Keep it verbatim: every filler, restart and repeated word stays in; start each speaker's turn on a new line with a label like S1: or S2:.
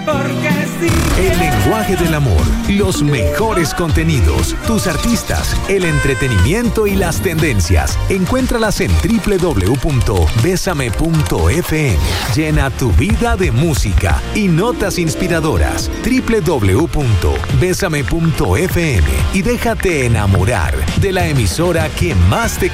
S1: El lenguaje del amor, los mejores contenidos, tus artistas, el entretenimiento y las tendencias. Encuéntralas en doble u doble u doble u punto besame punto efe eme. Llena tu vida de música y notas inspiradoras. doble u doble u doble u punto besame punto efe eme y déjate enamorar de la emisora que más te